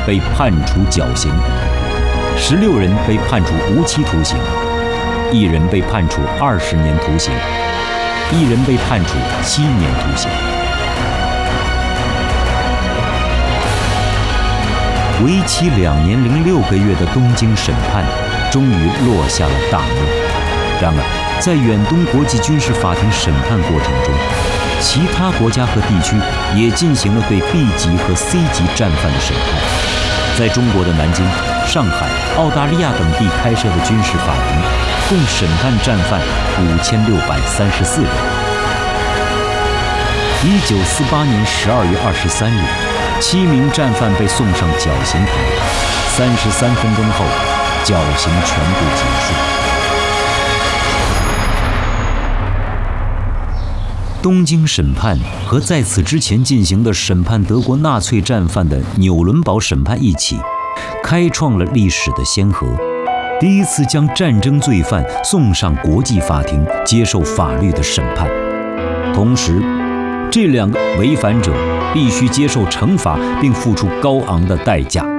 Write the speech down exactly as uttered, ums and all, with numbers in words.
被判处绞刑，十六人被判处无期徒刑，一人被判处二十年徒刑，一人被判处七年徒刑。为期两年零六个月的东京审判，终于落下了大幕。然而，在远东国际军事法庭审判过程中，其他国家和地区也进行了对 B 级和 C 级战犯的审判。在中国的南京、上海、澳大利亚等地开设的军事法庭，共审判战犯五千六百三十四人。一九四八年十二月二十三日，七名战犯被送上绞刑台，三十三分钟后，绞刑全部结束。东京审判和在此之前进行的审判德国纳粹战犯的纽伦堡审判一起，开创了历史的先河，第一次将战争罪犯送上国际法庭接受法律的审判。同时，这两个违反者必须接受惩罚并付出高昂的代价。